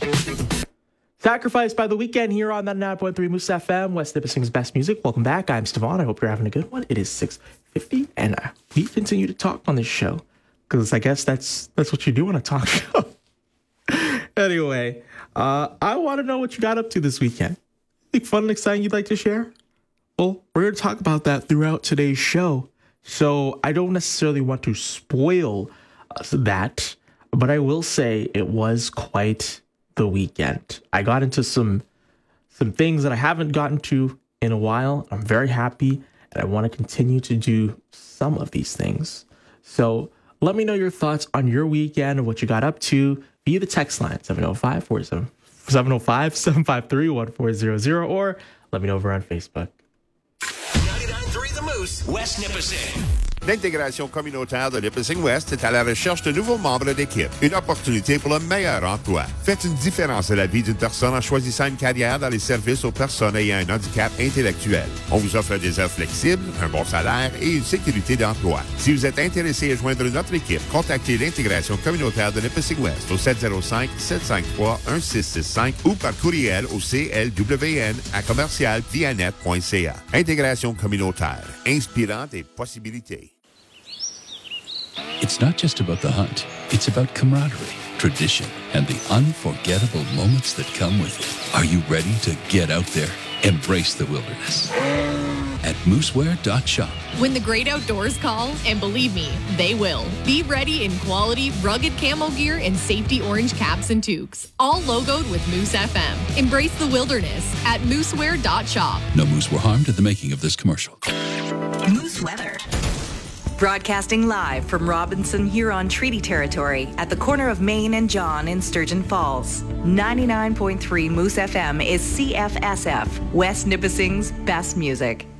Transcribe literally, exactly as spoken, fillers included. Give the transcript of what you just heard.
Sacrificed by the Weekend here on ninety-nine point three Moose F M, West Nipissing's best music. Welcome back. I'm Stevan. I hope you're having a good one. It is six fifty, and uh, we continue to talk on this show because I guess that's that's what you do on a talk show. Anyway, uh, I want to know what you got up to this weekend. Anything fun and exciting you'd like to share? Well, we're going to talk about that throughout today's show. So I don't necessarily want to spoil uh, that, but I will say it was quite the weekend. I got into some some things that I haven't gotten to in a while. I'm very happy, and I want to continue to do some of these things. So let me know your thoughts on your weekend and what you got up to via the text line seven oh five, four seven, seven oh five, seven five three, one four zero zero, or let me know over on Facebook. ninety-nine point three The Moose, West Nipissing. L'intégration communautaire de Nipissing West est à la recherche de nouveaux membres d'équipe. Une opportunité pour le meilleur emploi. Faites une différence à la vie d'une personne en choisissant une carrière dans les services aux personnes ayant un handicap intellectuel. On vous offre des heures flexibles, un bon salaire et une sécurité d'emploi. Si vous êtes intéressé à joindre notre équipe, contactez l'intégration communautaire de Nipissing West au sept zéro cinq, sept cinq trois, un six six cinq ou par courriel au c l w n à commercial vianet point c a. Intégration communautaire, inspirant des possibilités. It's not just about the hunt. It's about camaraderie, tradition, and the unforgettable moments that come with it. Are you ready to get out there? Embrace the wilderness at mooseware dot shop. When the great outdoors call, and believe me, they will, be ready in quality, rugged camo gear and safety orange caps and toques, all logoed with Moose F M. Embrace the wilderness at mooseware dot shop. No moose were harmed in the making of this commercial. Moose weather. Broadcasting live from Robinson Huron Treaty Territory at the corner of Main and John in Sturgeon Falls. ninety-nine point three Moose F M is C F S F, West Nipissing's best music.